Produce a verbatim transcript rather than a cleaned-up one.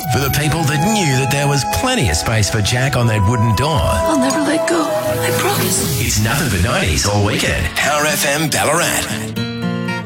For the people that knew that there was plenty of space for Jack on that wooden door. I'll never let go. I promise. It's nothing but nineties all weekend. Power F M Ballarat.